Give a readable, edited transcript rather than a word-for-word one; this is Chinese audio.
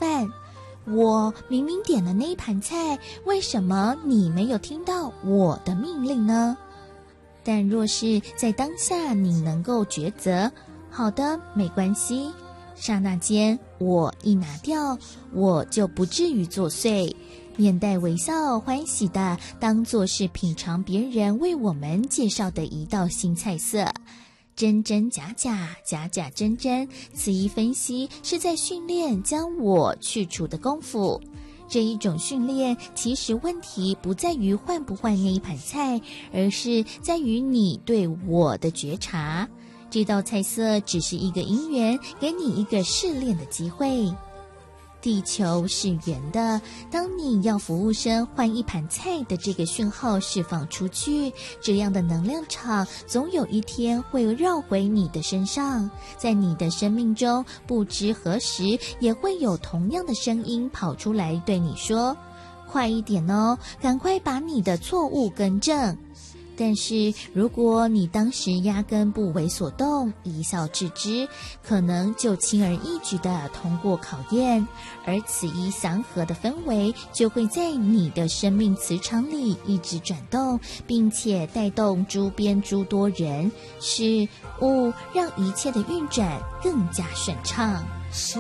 犯。我明明点了那一盘菜，为什么你没有听到我的命令呢？但若是在当下你能够抉择，好的，没关系，刹那间我一拿掉，我就不至于作祟，面带微笑欢喜的当作是品尝别人为我们介绍的一道新菜色。真真假假，假假真真，此一分析是在训练将我去除的功夫。这一种训练，其实问题不在于换不换那一盘菜，而是在于你对我的觉察。这道菜色只是一个因缘，给你一个试炼的机会。地球是圆的，当你要服务生换一盘菜的这个讯号释放出去，这样的能量场总有一天会绕回你的身上。在你的生命中，不知何时也会有同样的声音跑出来对你说，快一点哦，赶快把你的错误更正。但是如果你当时压根不为所动，一笑置之，可能就轻而易举地通过考验，而此一祥和的氛围就会在你的生命磁场里一直转动，并且带动周边诸多人事物，让一切的运转更加顺畅。